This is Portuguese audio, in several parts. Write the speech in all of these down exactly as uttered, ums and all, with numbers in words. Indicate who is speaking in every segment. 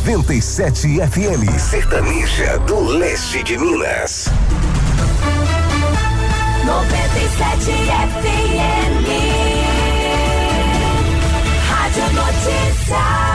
Speaker 1: noventa e sete F M. Sertaneja do Leste de Minas.
Speaker 2: noventa e sete F M. Rádio Notícias.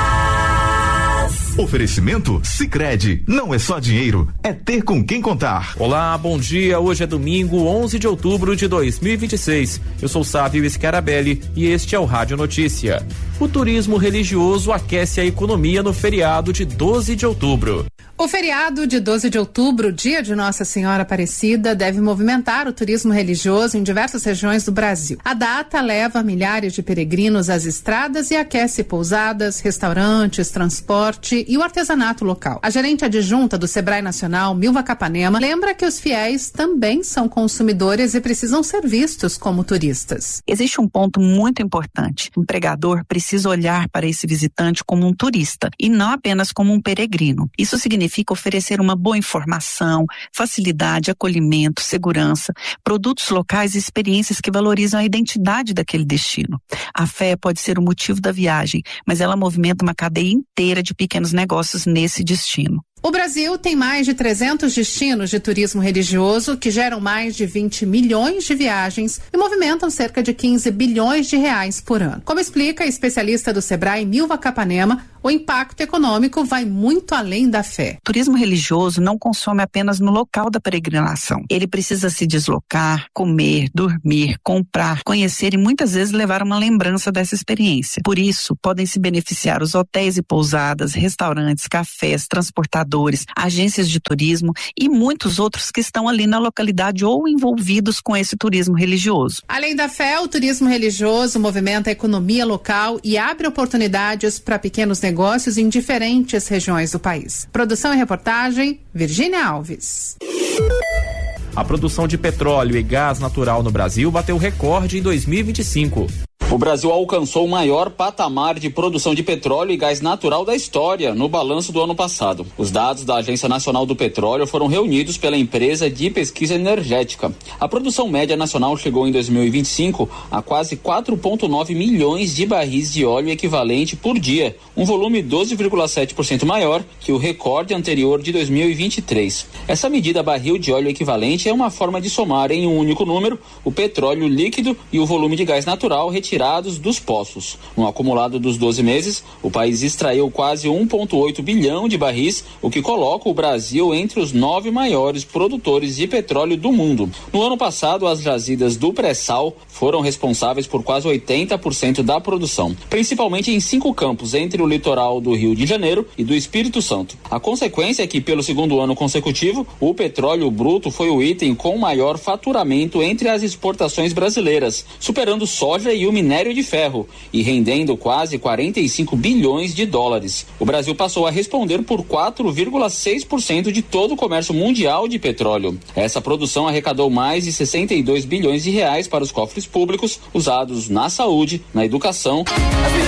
Speaker 3: Oferecimento Sicredi, não é só dinheiro, é ter com quem contar.
Speaker 4: Olá, bom dia, hoje é domingo, onze de outubro de dois mil e vinte e seis. Eu sou Sávio Scarabelli e este é o Rádio Notícia. O turismo religioso aquece a economia no feriado de doze de outubro.
Speaker 5: O feriado de doze de outubro, dia de Nossa Senhora Aparecida, deve movimentar o turismo religioso em diversas regiões do Brasil. A data leva milhares de peregrinos às estradas e aquece pousadas, restaurantes, transporte e o artesanato local. A gerente adjunta do Sebrae Nacional, Milva Capanema, lembra que os fiéis também são consumidores e precisam ser vistos como turistas.
Speaker 6: Existe um ponto muito importante. O empregador precisa olhar para esse visitante como um turista e não apenas como um peregrino. Isso significa Significa oferecer uma boa informação, facilidade, acolhimento, segurança, produtos locais e experiências que valorizam a identidade daquele destino. A fé pode ser o motivo da viagem, mas ela movimenta uma cadeia inteira de pequenos negócios nesse destino.
Speaker 5: O Brasil tem mais de trezentos destinos de turismo religioso que geram mais de vinte milhões de viagens e movimentam cerca de quinze bilhões de reais por ano. Como explica a especialista do Sebrae, Milva Capanema, o impacto econômico vai muito além da fé.
Speaker 6: O turismo religioso não consome apenas no local da peregrinação. Ele precisa se deslocar, comer, dormir, comprar, conhecer e muitas vezes levar uma lembrança dessa experiência. Por isso, podem se beneficiar os hotéis e pousadas, restaurantes, cafés, transportadores, agências de turismo e muitos outros que estão ali na localidade ou envolvidos com esse turismo religioso.
Speaker 5: Além da fé, o turismo religioso movimenta a economia local e abre oportunidades para pequenos negócios em diferentes regiões do país. Produção e reportagem, Virgínia Alves.
Speaker 4: A produção de petróleo e gás natural no Brasil bateu recorde em dois mil e vinte e cinco.
Speaker 7: O Brasil alcançou o maior patamar de produção de petróleo e gás natural da história no balanço do ano passado. Os dados da Agência Nacional do Petróleo foram reunidos pela empresa de pesquisa energética. A produção média nacional chegou em dois mil e vinte e cinco a quase quatro vírgula nove milhões de barris de óleo equivalente por dia, um volume doze vírgula sete por cento maior que o recorde anterior de dois mil e vinte e três. Essa medida barril de óleo equivalente é uma forma de somar em um único número o petróleo líquido e o volume de gás natural retirado dos poços. No acumulado dos doze meses, o país extraiu quase um vírgula oito bilhão de barris, o que coloca o Brasil entre os nove maiores produtores de petróleo do mundo. No ano passado, as jazidas do pré-sal foram responsáveis por quase oitenta por cento da produção, principalmente em cinco campos entre o litoral do Rio de Janeiro e do Espírito Santo. A consequência é que, pelo segundo ano consecutivo, o petróleo bruto foi o item com maior faturamento entre as exportações brasileiras, superando soja e o minério de ferro e rendendo quase quarenta e cinco bilhões de dólares. O Brasil passou a responder por quatro vírgula seis por cento de todo o comércio mundial de petróleo. Essa produção arrecadou mais de sessenta e dois bilhões de reais para os cofres públicos, usados na saúde, na educação